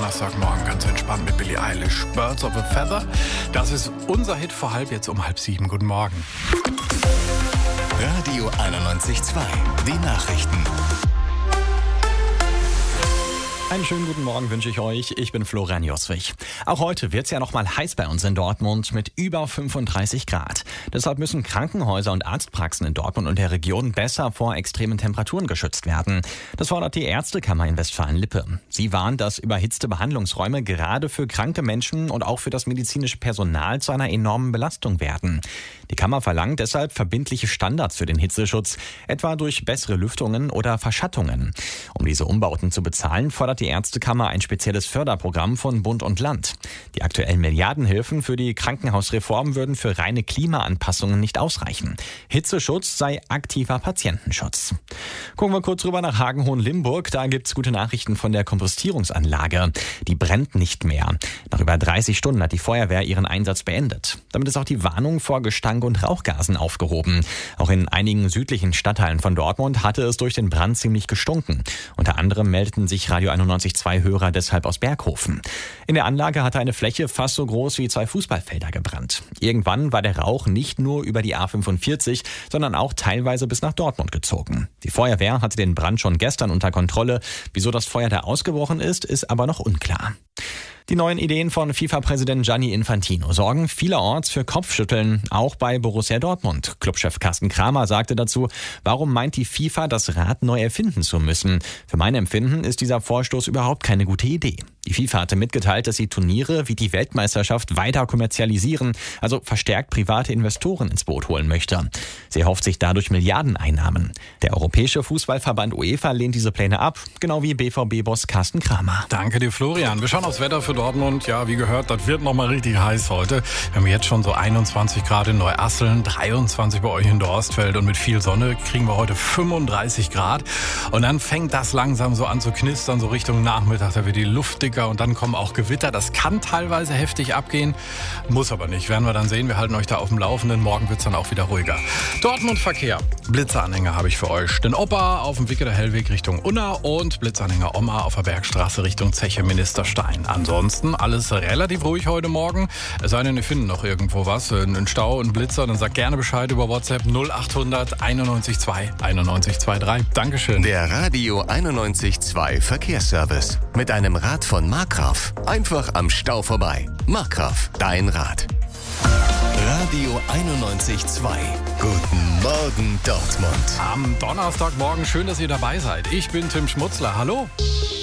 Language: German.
Donnerstagmorgen ganz entspannt mit Billie Eilish. Birds of a Feather. Das ist unser Hit vor halb, jetzt um 6:30. Guten Morgen. Radio 91.2. Die Nachrichten. Einen schönen guten Morgen wünsche ich euch. Ich bin Florian Joswig. Auch heute wird es ja noch mal heiß bei uns in Dortmund mit über 35 Grad. Deshalb müssen Krankenhäuser und Arztpraxen in Dortmund und der Region besser vor extremen Temperaturen geschützt werden. Das fordert die Ärztekammer in Westfalen-Lippe. Sie warnt, dass überhitzte Behandlungsräume gerade für kranke Menschen und auch für das medizinische Personal zu einer enormen Belastung werden. Die Kammer verlangt deshalb verbindliche Standards für den Hitzeschutz, etwa durch bessere Lüftungen oder Verschattungen. Um diese Umbauten zu bezahlen, fordert die Ärztekammer ein spezielles Förderprogramm von Bund und Land. Die aktuellen Milliardenhilfen für die Krankenhausreform würden für reine Klimaanpassungen nicht ausreichen. Hitzeschutz sei aktiver Patientenschutz. Gucken wir kurz rüber nach Hagen-Hohenlimburg. Da gibt's gute Nachrichten von der Kompostierungsanlage. Die brennt nicht mehr. Nach über 30 Stunden hat die Feuerwehr ihren Einsatz beendet. Damit ist auch die Warnung vor Gestank und Rauchgasen aufgehoben. Auch in einigen südlichen Stadtteilen von Dortmund hatte es durch den Brand ziemlich gestunken. Unter anderem meldeten sich Radio 91.2 Hörer deshalb aus Berghofen. In der Anlage hatte eine Fläche fast so groß wie 2 Fußballfelder gebrannt. Irgendwann war der Rauch nicht nur über die A45, sondern auch teilweise bis nach Dortmund gezogen. Die Feuerwehr hatte den Brand schon gestern unter Kontrolle. Wieso das Feuer da ausgebrochen ist aber noch unklar. Die neuen Ideen von FIFA-Präsident Gianni Infantino sorgen vielerorts für Kopfschütteln, auch bei Borussia Dortmund. Clubchef Carsten Kramer sagte dazu, warum meint die FIFA, das Rad neu erfinden zu müssen? Für mein Empfinden ist dieser Vorstoß überhaupt keine gute Idee. Die FIFA hatte mitgeteilt, dass sie Turniere wie die Weltmeisterschaft weiter kommerzialisieren, also verstärkt private Investoren ins Boot holen möchte. Sie erhofft sich dadurch Milliardeneinnahmen. Der Europäische Fußballverband UEFA lehnt diese Pläne ab, genau wie BVB-Boss Carsten Kramer. Danke dir, Florian. Wir schauen aufs Wetter für Dortmund. Ja, wie gehört, das wird nochmal richtig heiß heute. Wir haben jetzt schon so 21 Grad in Neuasseln, 23 bei euch in Dorstfeld und mit viel Sonne kriegen wir heute 35 Grad. Und dann fängt das langsam so an zu knistern, so Richtung Nachmittag. Da wird die Luft dicker und dann kommen auch Gewitter. Das kann teilweise heftig abgehen, muss aber nicht. Werden wir dann sehen. Wir halten euch da auf dem Laufenden. Morgen wird es dann auch wieder ruhiger. Dortmund-Verkehr. Blitzeranhänger habe ich für euch. Den Opa auf dem Wickeler Hellweg Richtung Unna und Blitzanhänger Oma auf der Bergstraße Richtung Zeche Ministerstein. Ansonsten alles relativ ruhig heute Morgen. Es sei denn, ihr findet noch irgendwo was, einen Stau, einen Blitzer, dann sagt gerne Bescheid über WhatsApp 0800 91 2 91 23. Dankeschön. Der Radio 91.2 Verkehrsservice. Mit einem Rad von Markgraf. Einfach am Stau vorbei. Markgraf, dein Rad. Radio 91.2. Guten Morgen, Dortmund. Am Donnerstagmorgen schön, dass ihr dabei seid. Ich bin Tim Schmutzler. Hallo.